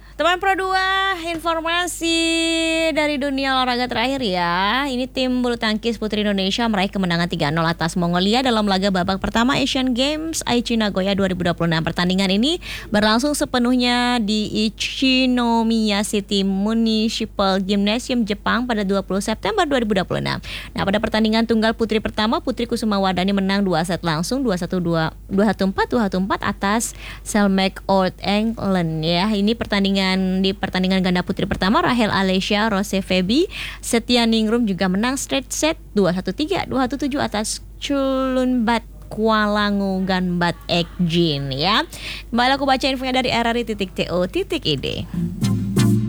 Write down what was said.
Teman Pro 2, informasi dari dunia olahraga terakhir ya. Ini tim bulu tangkis putri Indonesia meraih kemenangan 3-0 atas Mongolia dalam laga babak pertama Asian Games Aichi Nagoya 2026. Pertandingan ini berlangsung sepenuhnya di Ichinomiya City Municipal Gymnasium Jepang pada 20 September 2026. Nah, pada pertandingan tunggal putri pertama, Putri Kusuma Wardani menang 2 set langsung 2-1, 2-1-4, 2-1-4 atas Selmek Old England ya. Ini di pertandingan ganda putri pertama, Rahel Alessia Rose Febi Setia Ningrum juga menang straight set 2-1-3, 2-1-7 atas Chulunbat Kualangu Ganbat Ekjin ya. Kembali aku baca infonya dari rri.co.id.